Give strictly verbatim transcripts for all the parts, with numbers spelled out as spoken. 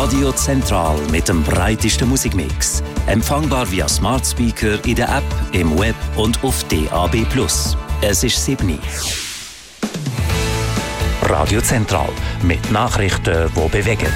Radio Zentral mit dem breitesten Musikmix. Empfangbar via Smart Speaker in der App, im Web und auf D A B plus. Es ist sieben. Radio Zentral mit Nachrichten, die bewegen.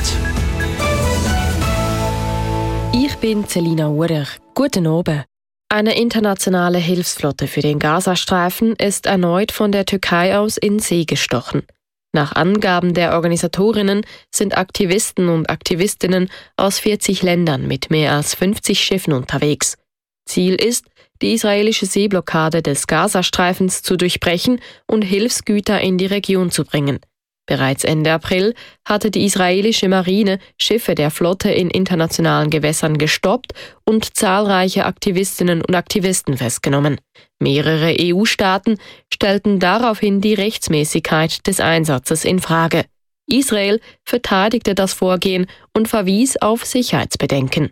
Ich bin Celina Urech. Guten Abend. Eine internationale Hilfsflotte für den Gazastreifen ist erneut von der Türkei aus in See gestochen. Nach Angaben der Organisatorinnen sind Aktivisten und Aktivistinnen aus vierzig Ländern mit mehr als fünfzig Schiffen unterwegs. Ziel ist, die israelische Seeblockade des Gazastreifens zu durchbrechen und Hilfsgüter in die Region zu bringen. Bereits Ende April hatte die israelische Marine Schiffe der Flotte in internationalen Gewässern gestoppt und zahlreiche Aktivistinnen und Aktivisten festgenommen. Mehrere E U-Staaten stellten daraufhin die Rechtsmäßigkeit des Einsatzes in Frage. Israel verteidigte das Vorgehen und verwies auf Sicherheitsbedenken.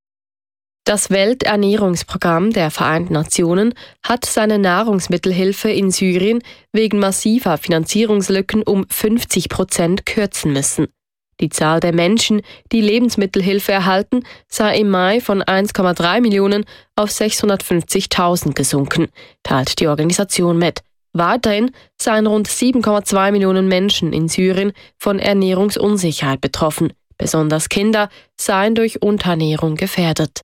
Das Welternährungsprogramm der Vereinten Nationen hat seine Nahrungsmittelhilfe in Syrien wegen massiver Finanzierungslücken um fünfzig Prozent kürzen müssen. Die Zahl der Menschen, die Lebensmittelhilfe erhalten, sei im Mai von eins Komma drei Millionen auf sechshundertfünfzigtausend gesunken, teilt die Organisation mit. Weiterhin seien rund sieben Komma zwei Millionen Menschen in Syrien von Ernährungsunsicherheit betroffen. Besonders Kinder seien durch Unterernährung gefährdet.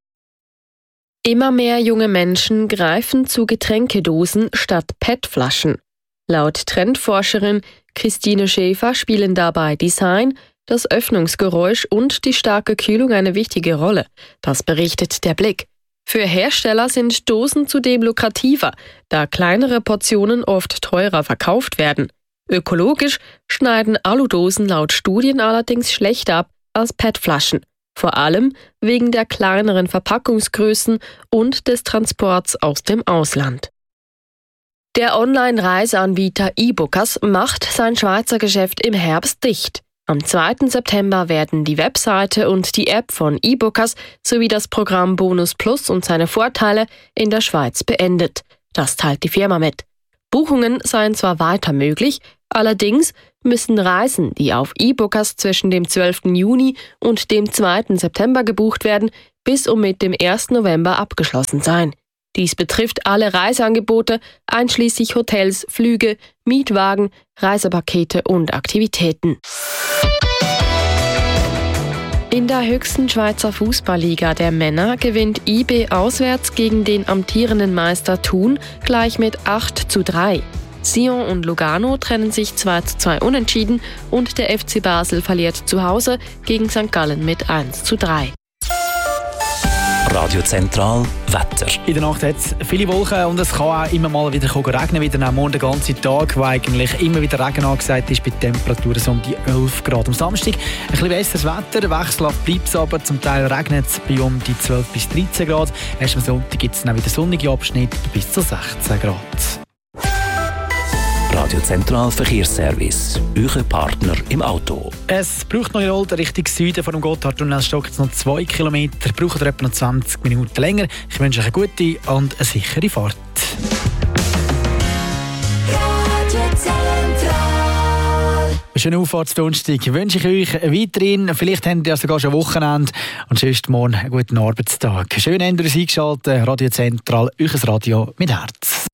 Immer mehr junge Menschen greifen zu Getränkedosen statt P E T-Flaschen. Laut Trendforscherin Christine Schäfer spielen dabei Design, das Öffnungsgeräusch und die starke Kühlung eine wichtige Rolle. Das berichtet der Blick. Für Hersteller sind Dosen zudem lukrativer, da kleinere Portionen oft teurer verkauft werden. Ökologisch schneiden Aludosen laut Studien allerdings schlechter ab als P E T-Flaschen. Vor allem wegen der kleineren Verpackungsgrößen und des Transports aus dem Ausland. Der Online-Reiseanbieter eBookers macht sein Schweizer Geschäft im Herbst dicht. Am zweiten September werden die Webseite und die App von eBookers sowie das Programm Bonus Plus und seine Vorteile in der Schweiz beendet. Das teilt die Firma mit. Buchungen seien zwar weiter möglich, allerdings müssen Reisen, die auf eBookers zwischen dem zwölften Juni und dem zweiten September gebucht werden, bis und mit dem ersten November abgeschlossen sein. Dies betrifft alle Reiseangebote, einschließlich Hotels, Flüge, Mietwagen, Reisepakete und Aktivitäten. In der höchsten Schweizer Fußballliga der Männer gewinnt I B auswärts gegen den amtierenden Meister Thun gleich mit acht zu drei. Sion und Lugano trennen sich zwei zu zwei unentschieden und der F C Basel verliert zu Hause gegen Sankt Gallen mit eins zu drei. Radio Zentral Wetter. In der Nacht hat es viele Wolken und es kann auch immer mal wieder regnen. Wieder am Morgen den ganzen Tag, wo eigentlich immer wieder Regen angesagt ist, bei Temperaturen so um die elf Grad. Am Samstag ein bisschen besseres Wetter, wechselhaft bleibt es aber. Zum Teil regnet es bei um die zwölf bis dreizehn Grad. Erst am Sonntag gibt es dann wieder sonnige Abschnitte bis zu sechzehn Grad. Radio Zentral Verkehrsservice, euer Partner im Auto. Es braucht noch in Olten Richtung Süden von dem Gotthardtunnel stockt es noch zwei Kilometer. Braucht ihr etwa noch zwanzig Minuten länger. Ich wünsche euch eine gute und eine sichere Fahrt. Radio Zentral. Einen schönen Auffahrtsdonnerstag wünsche ich euch weiterhin. Vielleicht habt ihr ja sogar schon Wochenende und sonst morgen einen guten Arbeitstag. Schön, habt ihr uns eingeschaltet. Radio Zentral, euer Radio mit Herz.